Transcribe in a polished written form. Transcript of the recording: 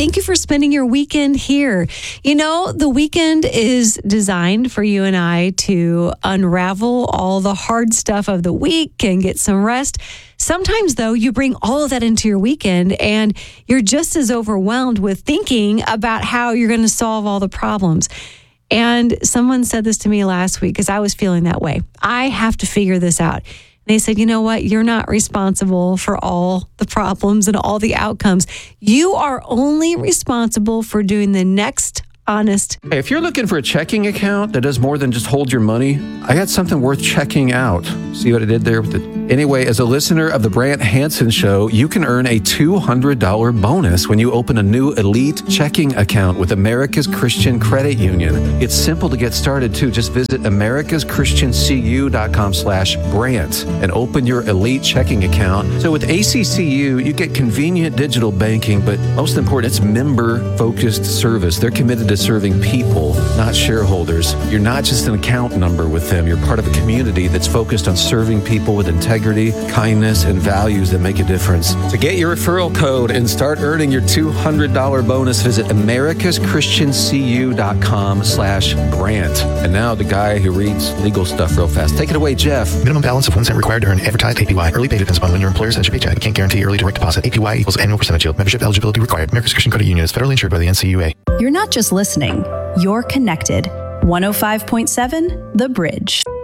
Thank you for spending your weekend here. You know, the weekend is designed for you and I to unravel all the hard stuff of the week and get some rest. Sometimes, though, you bring all of that into your weekend and you're just as overwhelmed with thinking about how you're going to solve all the problems. And someone said this to me last week because I was feeling that way. I have to figure this out. They said, you know what? You're not responsible for all the problems and all the outcomes. You are only responsible for doing the next honest. Hey, if you're looking for a checking account that does more than just hold your money, I got something worth checking out. See what I did there with it? Anyway, as a listener of the Brant Hansen Show, you can earn a $200 bonus when you open a new elite checking account with America's Christian Credit Union. It's simple to get started too. Just visit americaschristiancu.com/Brant and open your elite checking account. So with ACCU, you get convenient digital banking, but most important, it's member-focused service. They're committed to serving people, not shareholders. You're not just an account number with them. You're part of a community that's focused on serving people with integrity, kindness, and values that make a difference. To get your referral code and start earning your $200 bonus, visit americaschristiancu.com/Brant. And now the guy who reads legal stuff real fast. Take it away, Jeff. Minimum balance of 1 cent required to earn advertised APY. Early pay depends upon when your employer sends your paycheck. Can't guarantee early direct deposit. APY equals annual percentage yield. Membership eligibility required. America's Christian Credit Union is federally insured by the NCUA. You're not just listening, you're connected. 105.7 The Bridge.